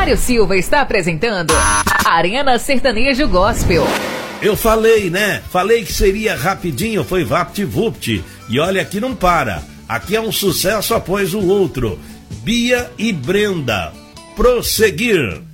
Mário Silva está apresentando Arena Sertanejo Gospel. Eu falei, né? Falei que seria rapidinho, foi vapt-vupt. E olha que não para. Aqui é um sucesso após o outro. Bia e Brenda. Prosseguir.